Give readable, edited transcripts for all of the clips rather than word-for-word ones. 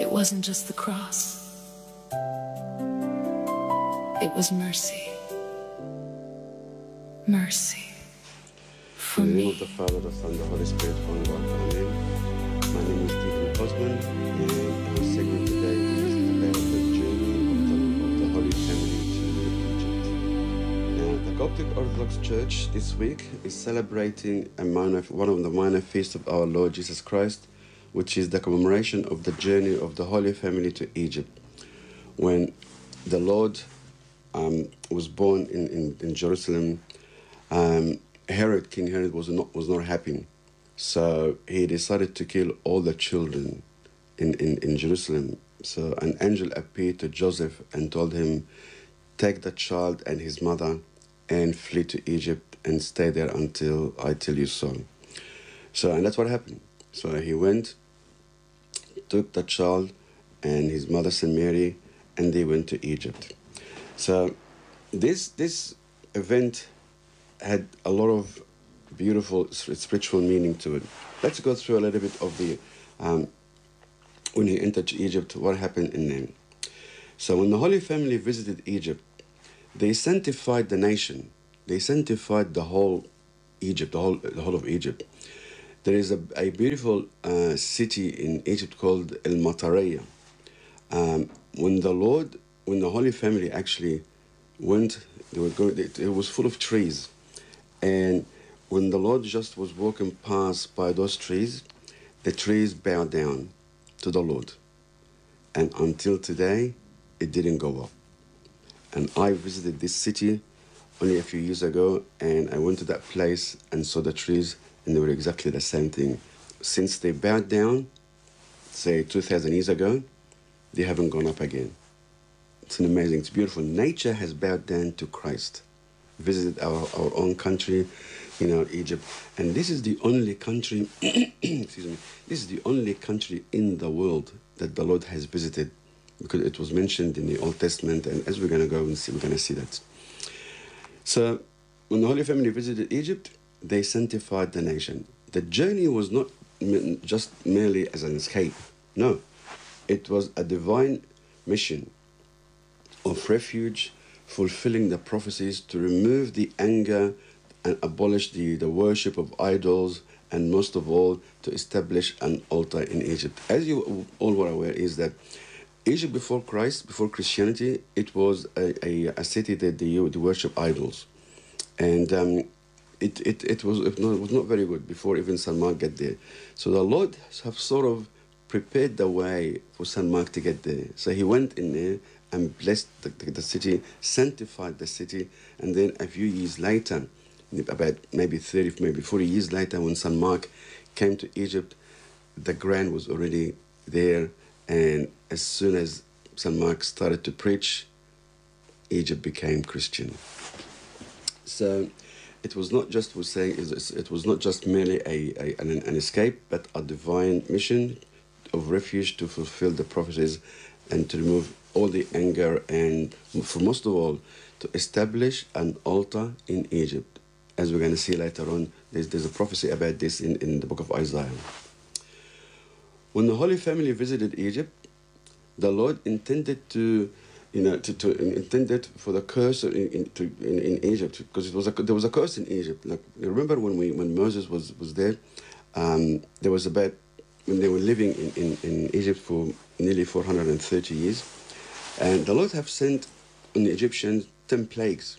It wasn't just the cross. It was mercy. Mercy. For In the name me. of the Father, the Son, the Holy Spirit, one God. Amen. My name is Deacon Osman, and our segment today is about the journey of the Holy Family to Egypt. Now, the Coptic Orthodox Church this week is celebrating one of the minor feasts of our Lord Jesus Christ, which is the commemoration of the journey of the Holy Family to Egypt. When the Lord was born in Jerusalem, King Herod was not happy, so he decided to kill all the children in Jerusalem. So an angel appeared to Joseph and told him, "Take the child and his mother and flee to Egypt and stay there until I tell you so." And that's what happened. So he went, took the child and his mother Saint Mary, and they went to Egypt. So this event had a lot of beautiful spiritual meaning to it. Let's go through a little bit of the when he entered Egypt, what happened in them. So when the Holy Family visited Egypt, they sanctified the nation. They sanctified the whole Egypt, the whole of Egypt. There is a beautiful city in Egypt called El Mataraya. When the Holy Family actually went, it was full of trees. And when the Lord just was walking past by those trees, the trees bowed down to the Lord. And until today, it didn't go up. And I visited this city only a few years ago, and I went to that place and saw the trees, and they were exactly the same thing. Since they bowed down, say 2,000 years ago, they haven't gone up again. It's amazing, it's beautiful. Nature has bowed down to Christ. Visited our own country, Egypt. And this is the only country, excuse me, this is the only country in the world that the Lord has visited, because it was mentioned in the Old Testament, and as we're going to go and see, we're going to see that. So when the Holy Family visited Egypt, they sanctified the nation. The journey was not just merely as an escape. No, it was a divine mission of refuge, fulfilling the prophecies to remove the anger and abolish the worship of idols, and most of all, to establish an altar in Egypt. As you all were aware, is that Egypt before Christ, before Christianity, it was a city that they worship idols. And it was not very good before even St. Mark get there. So the Lord have sort of prepared the way for St. Mark to get there. So he went in there and blessed the city, sanctified the city, and then a few years later, about maybe 30, maybe 40 years later, when St. Mark came to Egypt, the ground was already there, and as soon as St. Mark started to preach, Egypt became Christian. So it was not just, it was not just merely an escape, but a divine mission of refuge to fulfill the prophecies and to remove all the anger, and for most of all, to establish an altar in Egypt. As we're going to see later on, there's a prophecy about this in the book of Isaiah. When the Holy Family visited Egypt, the Lord intended intended for the curse in Egypt, because there was a curse in Egypt. Like, you remember when Moses was there, there was about, when they were living in Egypt for nearly 430 years, and the Lord have sent on the Egyptians 10 plagues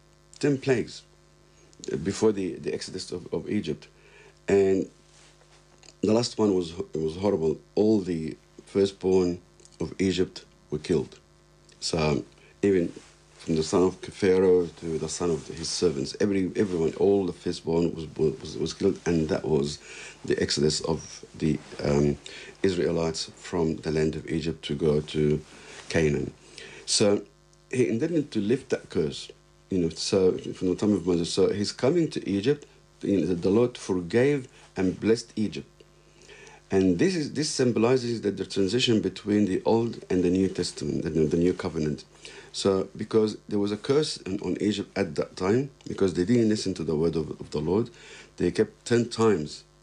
before the exodus of Egypt. And the last one was horrible. All the firstborn of Egypt were killed. So even from the son of Pharaoh to the son of his servants, everyone, all the firstborn was killed, and that was the exodus of the Israelites from the land of Egypt to go to Canaan. So he intended to lift that curse, so from the time of Moses. So he's coming to Egypt, the Lord forgave and blessed Egypt. And this symbolizes the transition between the Old and the New Testament, the New Covenant. So because there was a curse on Egypt at that time, because they didn't listen to the word of the Lord, they kept 10 times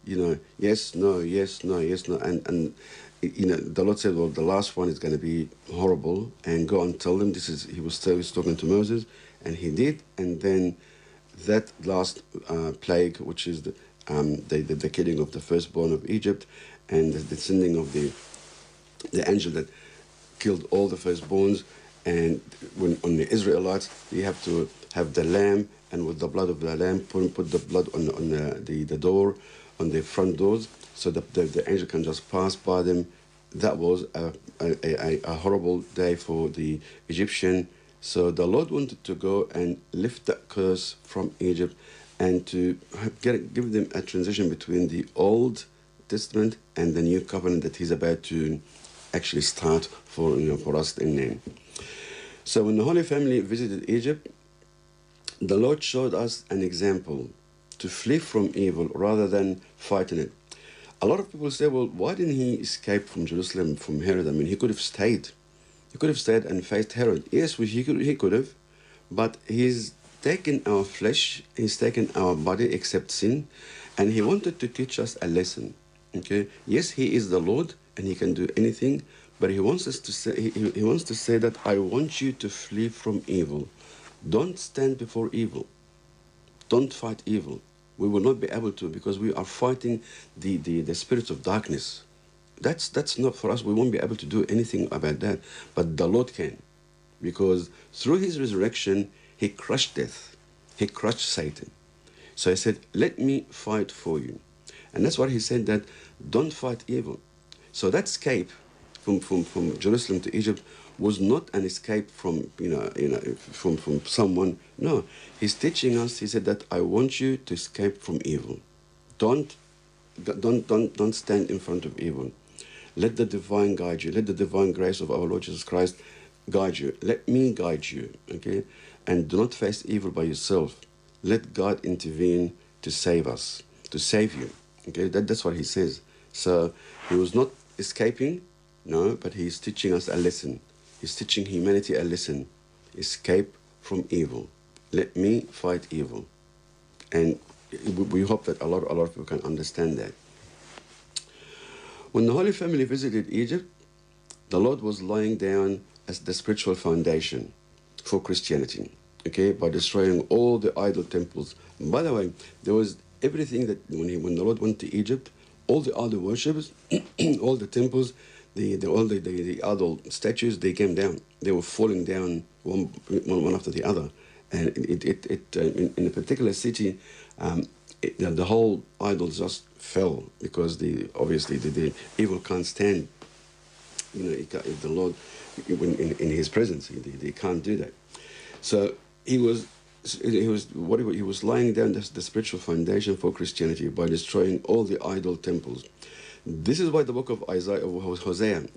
yes, no, yes, no, yes, no, and the Lord said, well, the last one is going to be horrible, and go and tell them this is. He was talking to Moses, and he did, and then that last plague, which is the killing of the firstborn of Egypt, and the sending of the angel that killed all the firstborns, and when on the Israelites, you have to have the lamb, and with the blood of the lamb, put the blood on the door, on the front doors, so that the angel can just pass by them. That was a horrible day for the Egyptian. So the Lord wanted to go and lift that curse from Egypt, and to give them a transition between the Old Testament and the New Covenant that He's about to actually start for us in name. So when the Holy Family visited Egypt, the Lord showed us an example to flee from evil rather than fighting it. A lot of people say, well, why didn't he escape from Jerusalem, from Herod? I mean, he could have stayed. He could have stayed and faced Herod. Yes, he could have, but he's taken our flesh, he's taken our body, except sin, and he wanted to teach us a lesson. Okay? Yes, he is the Lord, and he can do anything, but he wants us to say, he wants to say that I want you to flee from evil. Don't stand before evil. Don't fight evil. We will not be able to, because we are fighting the spirits of darkness. That's not for us. We won't be able to do anything about that. But the Lord can, because through his resurrection, he crushed death. He crushed Satan. So he said, let me fight for you. And that's why he said that don't fight evil. So that escape from Jerusalem to Egypt was not an escape from from someone. No, he's teaching us. He said that I want you to escape from evil. Don't stand in front of evil. Let the divine guide you. Let the divine grace of our Lord Jesus Christ guide you. Let me guide you. Okay, and do not face evil by yourself. Let God intervene to save us, to save you. Okay, that's what he says. So he was not escaping, no, but he's teaching us a lesson. He's teaching humanity a lesson. Escape from evil. Let me fight evil. And we hope that a lot of people can understand that. When the Holy Family visited Egypt, the Lord was laying down as the spiritual foundation for Christianity, okay, by destroying all the idol temples. And by the way, there was everything that when the Lord went to Egypt, all the idol worshippers, all the temples, all the idol statues, they came down. They were falling down one after the other. And in a particular city, the whole idols just fell, because obviously the evil can't stand. If the Lord, in His presence, they can't do that. So he was laying down the spiritual foundation for Christianity by destroying all the idol temples. This is why the book of Hosea,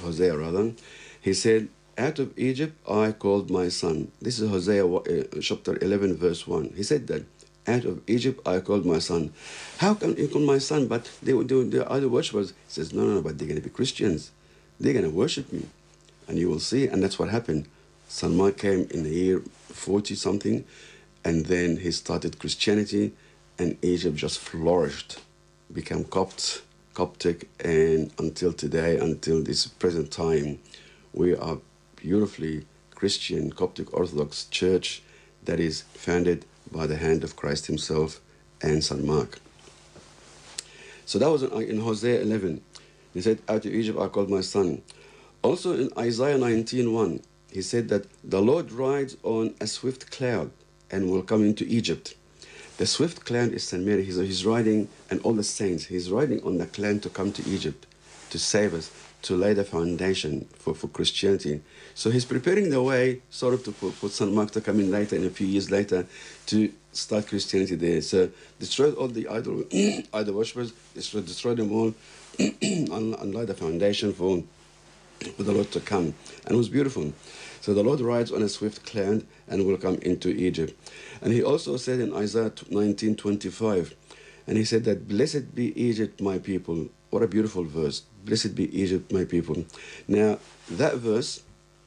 he said, out of Egypt I called my son. This is Hosea chapter 11 verse 1. He said that, out of Egypt I called my son. How can you call my son? But they're idol worshippers. He says, no, but they're going to be Christians. They're going to worship me. And you will see. And that's what happened. Salman came in the year 40 something, and then he started Christianity, and Egypt just flourished, became Coptic, and until today, until this present time, we are beautifully Christian Coptic Orthodox Church that is founded by the hand of Christ himself and St. Mark. So that was in Hosea 11. He said, out of Egypt I called my son. Also in Isaiah 19:1, he said that the Lord rides on a swift cloud and will come into Egypt. The swift cloud is St. Mary. He's riding, and all the saints, he's riding on the cloud to come to Egypt, to save us, to lay the foundation for Christianity. So he's preparing the way, sort of, for St. Mark to come in later, in a few years later, to start Christianity there. So destroy all the idol worshippers, destroy them all, and lay the foundation for the Lord to come. And it was beautiful. So the Lord rides on a swift cloud and will come into Egypt. And he also said in Isaiah 19:25, and he said that, blessed be Egypt, my people. What a beautiful verse. Blessed be Egypt, my people. Now, that verse,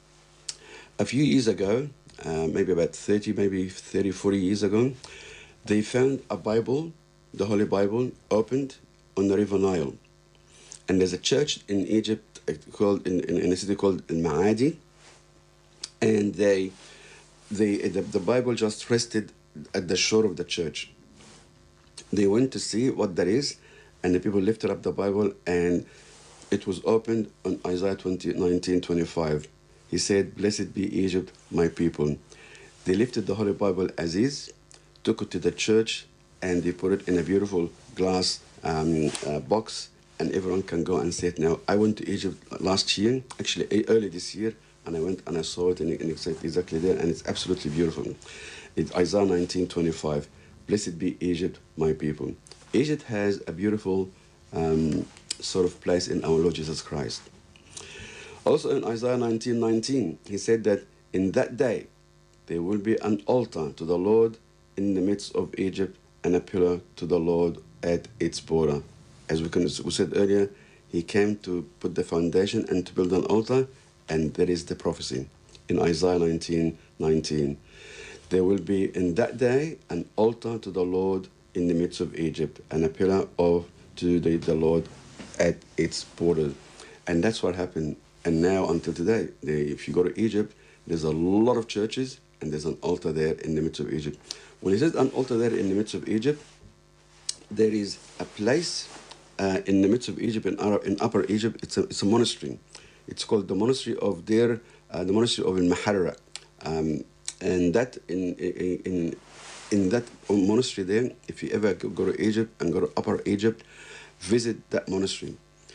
a few years ago, maybe about 40 years ago, they found a Bible, the Holy Bible, opened on the River Nile. And there's a church in Egypt called in a city called Al Maadi, and the Bible just rested at the shore of the church. They went to see what that is, and the people lifted up the Bible, and it was opened on Isaiah 19:25. He said, "Blessed be Egypt, my people." They lifted the Holy Bible as is, took it to the church, and they put it in a beautiful glass box, and everyone can go and see it now. I went to Egypt last year, actually early this year, and I went and I saw it, and it's exactly there, and it's absolutely beautiful. It's Isaiah 19:25. Blessed be Egypt, my people. Egypt has a beautiful sort of place in our Lord Jesus Christ. Also in Isaiah 19:19, he said that in that day there will be an altar to the Lord in the midst of Egypt, and a pillar to the Lord at its border. As we said earlier, he came to put the foundation and to build an altar, and that is the prophecy in Isaiah 19:19. There will be in that day an altar to the Lord in the midst of Egypt, and a pillar to the Lord at its border. And that's what happened. And now until today, if you go to Egypt, there's a lot of churches, and there's an altar there in the midst of Egypt. When he says an altar there in the midst of Egypt, there is a place in the midst of Egypt, in Upper Egypt. It's a monastery. It's called the monastery of the monastery of Al-Maharra. And that in that monastery there, if you ever go to Egypt and go to Upper Egypt, visit that monastery.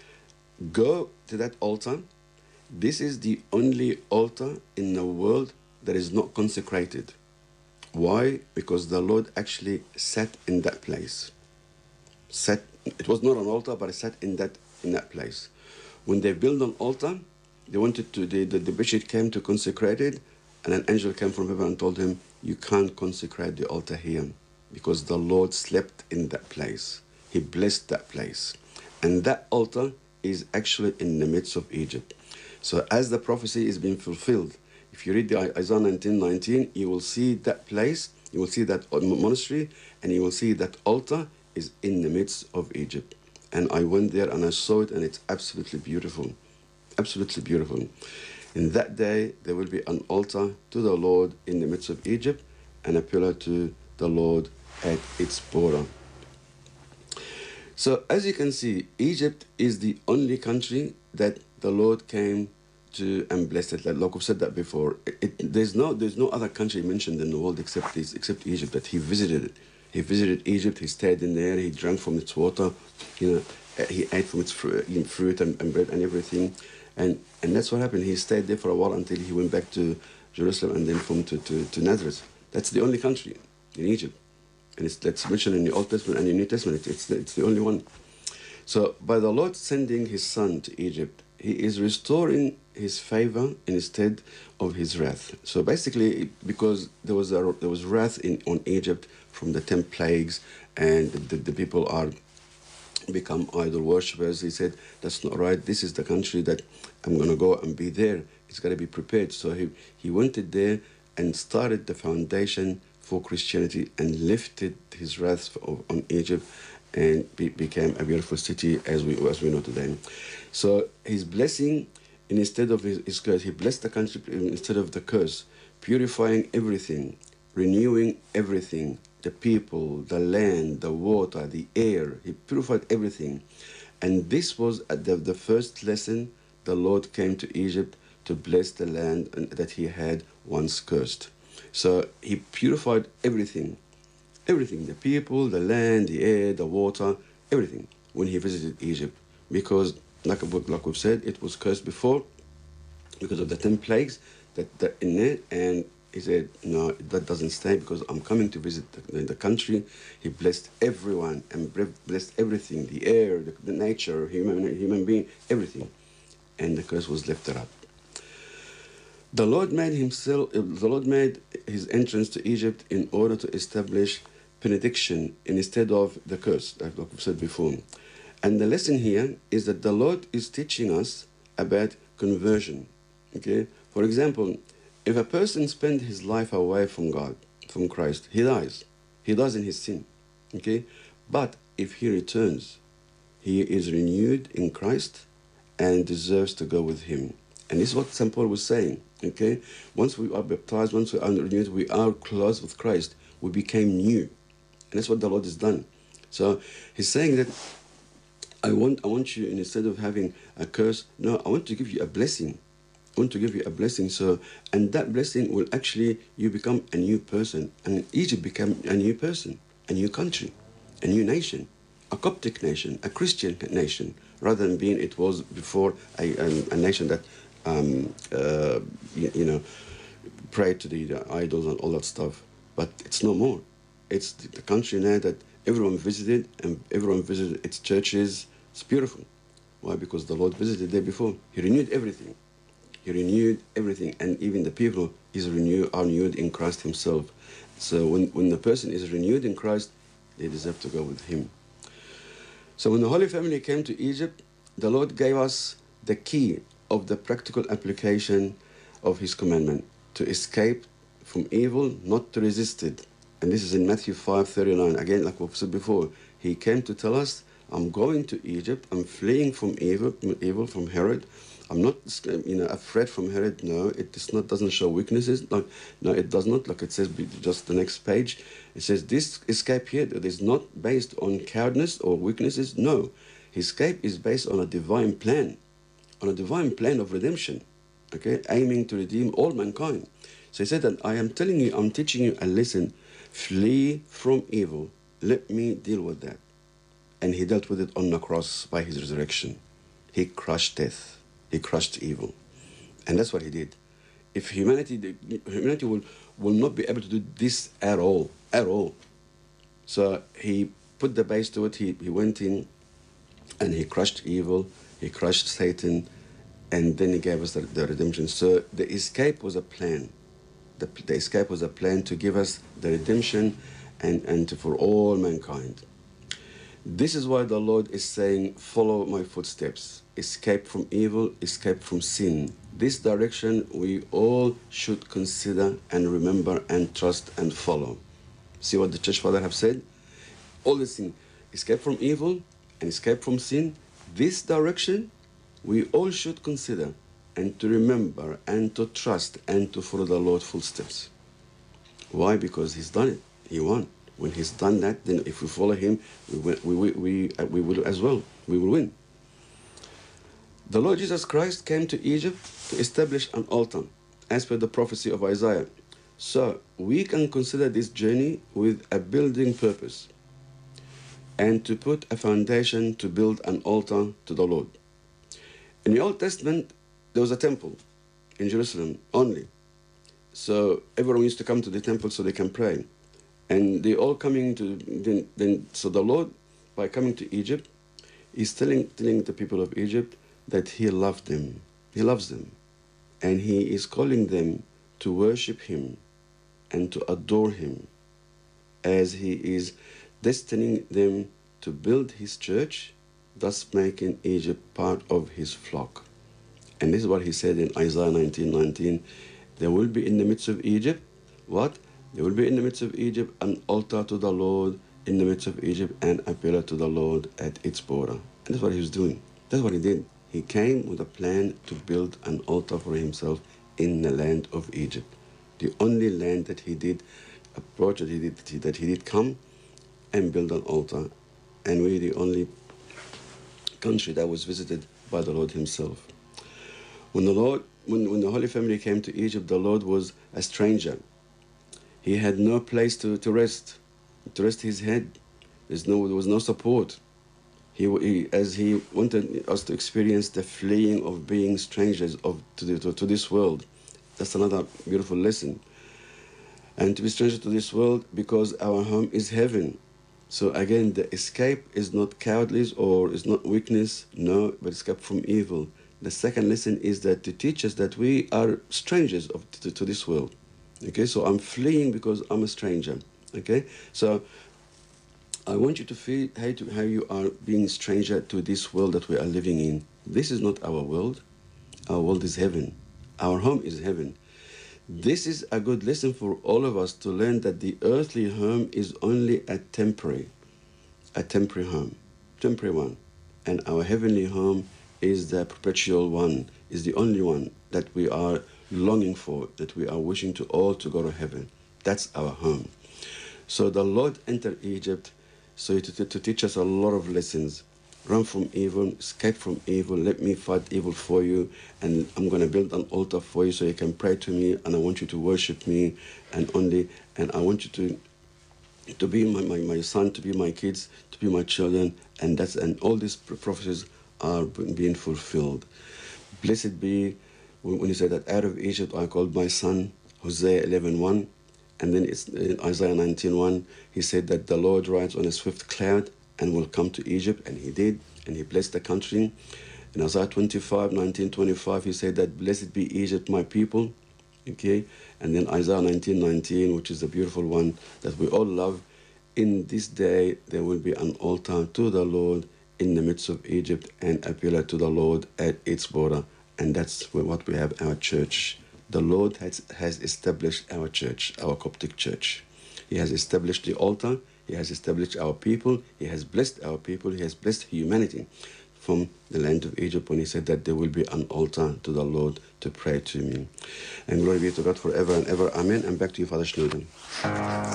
Go to that altar. This is the only altar in the world that is not consecrated. Why? Because the Lord actually sat in that place. It was not an altar, but it sat in that place. When they built an altar, they wanted to. The bishop came to consecrate it, and an angel came from heaven and told him, "You can't consecrate the altar here, because the Lord slept in that place. He blessed that place, and that altar is actually in the midst of Egypt." So as the prophecy is being fulfilled, if you read the Isaiah 19:19, you will see that place, you will see that monastery, and you will see that altar is in the midst of Egypt. And I went there and I saw it, and it's absolutely beautiful. Absolutely beautiful. In that day, there will be an altar to the Lord in the midst of Egypt, and a pillar to the Lord at its border. So as you can see, Egypt is the only country that the Lord came to and blessed it. Like we've said that before. There's no other country mentioned in the world except Egypt that he visited. He visited Egypt. He stayed in there. He drank from its water. He ate from its fruit and bread and everything. And that's what happened. He stayed there for a while until he went back to Jerusalem, and then from to Nazareth. That's the only country in Egypt, and that's mentioned in the Old Testament and the New Testament. It's the only one. So by the Lord sending his son to Egypt, he is restoring his favor instead of his wrath. So basically, because there was wrath on Egypt from the 10 plagues, and the people are become idol worshippers, he said, "That's not right. This is the country that I'm going to go and be there. It's got to be prepared." So he went there and started the foundation for Christianity and lifted his wrath on Egypt, and became a beautiful city as we know today. So his blessing instead of his curse, he blessed the country instead of the curse, purifying everything, renewing everything, the people, the land, the water, the air. He purified everything. And this was the first lesson. The Lord came to Egypt to bless the land that he had once cursed. So he purified everything. Everything, the people, the land, the air, the water, everything, when he visited Egypt. Because, like we've said, it was cursed before because of the 10 plagues that in there. And he said, "No, that doesn't stay, because I'm coming to visit the country." He blessed everyone and blessed everything, the air, the nature, human being, everything. And the curse was lifted up. The Lord made his entrance to Egypt in order to establish benediction instead of the curse, like we've said before. And the lesson here is that the Lord is teaching us about conversion. Okay? For example, if a person spends his life away from God, from Christ, he dies. He dies in his sin. Okay? But if he returns he is renewed in Christ and deserves to go with him. And this is what St. Paul was saying, okay? Once we are baptized, once we are renewed, we are clothed with Christ. We became new. And that's what the Lord has done. So he's saying that I want you, instead of having a curse, no, I want to give you a blessing. I want to give you a blessing. So, and that blessing will actually, you become a new person. And Egypt became a new person, a new country, a new nation, a Coptic nation, a Christian nation, rather than being it was before a nation that, prayed to the idols and all that stuff. But it's no more. It's the country now that everyone visited, and everyone visited its churches. It's beautiful. Why? Because the Lord visited there before. He renewed everything. He renewed everything, and even the people are renewed in Christ himself. So when the person is renewed in Christ, they deserve to go with him. So when the Holy Family came to Egypt, the Lord gave us the key of the practical application of his commandment, to escape from evil, not to resist it. And this is in Matthew 5:39. Again, like we've said before, he came to tell us, I'm going to Egypt, I'm fleeing from evil from Herod. I'm not, afraid from Herod. No, it doesn't show weaknesses. No, it does not. Like it says, just the next page, it says this escape here that is not based on cowardness or weaknesses. No, his escape is based on a divine plan, of redemption. Okay, aiming to redeem all mankind. So he said that I'm teaching you a lesson. Flee from evil. Let me deal with that. And he dealt with it on the cross by his resurrection. He crushed death. He crushed evil. And that's what he did. If humanity will not be able to do this at all. So he put the base to it. He went in and he crushed evil. He crushed Satan. And then he gave us the redemption. So the escape was a plan. The escape was a plan to give us the redemption and for all mankind. This is why the Lord is saying, follow my footsteps. Escape from evil, escape from sin. This direction we all should consider and remember and trust and follow. See what the Church Father have said? All these things, escape from evil and escape from sin. This direction we all should consider and to remember and to trust and to follow the Lord's footsteps. Why? Because he's done it. He won. When he's done that, then if we follow him, we will as well. We will win. The Lord Jesus Christ came to Egypt to establish an altar, as per the prophecy of Isaiah. So we can consider this journey with a building purpose, and to put a foundation to build an altar to the Lord. In the Old Testament, there was a temple in Jerusalem only. So everyone used to come to the temple so they can pray. And they all coming to, so the Lord, by coming to Egypt, is telling the people of Egypt that he loved them. He loves them. And he is calling them to worship him and to adore him, as he is destining them to build his church, thus making Egypt part of his flock. And this is what he said in Isaiah 19:19. There will be in the midst of Egypt, what? There will be in the midst of Egypt an altar to the Lord, in the midst of Egypt, and a pillar to the Lord at its border. And that's what he was doing. That's what he did. He came with a plan to build an altar for himself in the land of Egypt. The only land that he did approach, that he did come and build an altar. And we're the only country that was visited by the Lord himself. When the Holy Family came to Egypt, the Lord was a stranger. He had no place to rest his head. There was no support. As he wanted us to experience the fleeing of being strangers to this world. That's another beautiful lesson. And to be strangers to this world because our home is heaven. So again, the escape is not cowardice or is not weakness, no, but escape from evil. The second lesson is that to teach us that we are strangers to this world. Okay, so I'm fleeing because I'm a stranger. Okay, so I want you to feel how you are being stranger to this world that we are living in. This is not our world. Our world is heaven. Our home is heaven. This is a good lesson for all of us to learn that the earthly home is only a temporary home, temporary one. and our heavenly home is the perpetual one, is the only one that we are longing for, that we are wishing to all to go to heaven. That's our home. So the Lord entered Egypt so to teach us a lot of lessons. Run from evil, escape from evil, let me fight evil for you, and I'm going to build an altar for you so you can pray to me, and I want you to worship me, and I want you to be my son, to be my kids, to be my children, and all these prophecies are being fulfilled. Blessed be when you say that out of Egypt I called my son, Hosea 11:1, and then it's in Isaiah 19:1, he said that the Lord rides on a swift cloud and will come to Egypt, and he did, and he blessed the country. In Isaiah 25:19-25, he said that blessed be Egypt, my people. Okay, and then Isaiah 19:19, which is a beautiful one that we all love. In this day there will be an altar to the Lord in the midst of Egypt, and a pillar to the Lord at its border. And that's what we have our church. The Lord has established our church, our Coptic church. He has established the altar. He has established our people. He has blessed our people. He has blessed humanity from the land of Egypt when he said that there will be an altar to the Lord to pray to me. And glory be to God forever and ever. Amen. And back to you, Father Schnurden.